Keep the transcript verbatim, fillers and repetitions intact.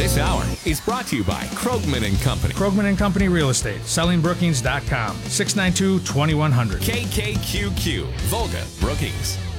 This hour is brought to you by Krogman and Company. Krogman and Company Real Estate, selling brookings dot com, six nine two, two one zero zero. K K Q Q, Volga Brookings.